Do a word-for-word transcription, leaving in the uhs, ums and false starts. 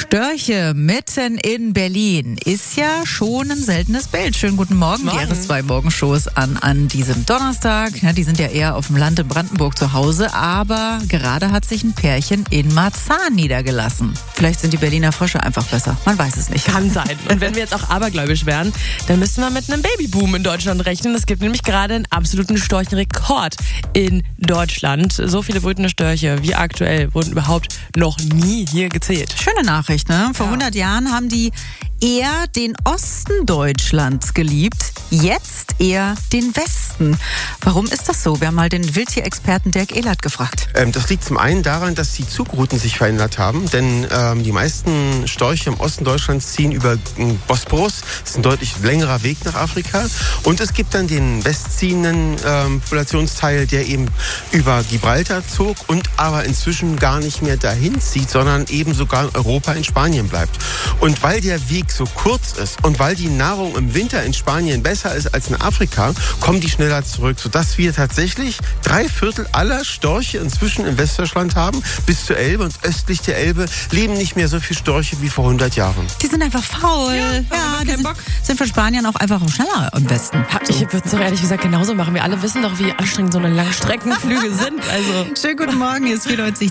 Störche mitten in Berlin ist ja schon ein seltenes Bild. Schönen guten Morgen, Morgen. Die R S zwei Morgenshows an, an diesem Donnerstag. Ja, die sind ja eher auf dem Land in Brandenburg zu Hause, aber gerade hat sich ein Pärchen in Marzahn niedergelassen. Vielleicht sind die Berliner Frösche einfach besser, man weiß es nicht. Kann sein. Und wenn wir jetzt auch abergläubisch wären, dann müssten wir mit einem Babyboom in Deutschland rechnen. Es gibt nämlich gerade einen absoluten Storchenrekord in Deutschland. So viele brütende Störche wie aktuell wurden überhaupt noch nie hier gezählt. Schöne Nachricht, ne? Vor Ja. hundert Jahren haben die eher den Osten Deutschlands geliebt, jetzt eher den Westen. Warum ist das so? Wir haben mal den Wildtierexperten Dirk Ehlert gefragt. Ähm, das liegt zum einen daran, dass die Zugrouten sich verändert haben, denn ähm, die meisten Storche im Osten Deutschlands ziehen über den Bosporus. Das ist ein deutlich längerer Weg nach Afrika. Und es gibt dann den westziehenden ähm, Populationsteil, der eben über Gibraltar zog und aber inzwischen gar nicht mehr dahin zieht, sondern eben sogar in Europa, in Spanien bleibt. Und weil der Weg so kurz ist und weil die Nahrung im Winter in Spanien besser ist als in Afrika, kommen die schneller zurück, sodass wir tatsächlich drei Viertel aller Storche inzwischen in Westdeutschland haben, bis zur Elbe, und östlich der Elbe leben nicht mehr so viele Storche wie vor hundert Jahren. Die sind einfach faul. Ja, haben die keinen sind, Bock. sind für Spanier auch einfach schneller im Westen. Ich würde es doch ehrlich gesagt genauso machen. Wir alle wissen doch, wie anstrengend so eine Langstreckenflüge sind. Also Schönen guten Morgen, hier ist vierundneunzig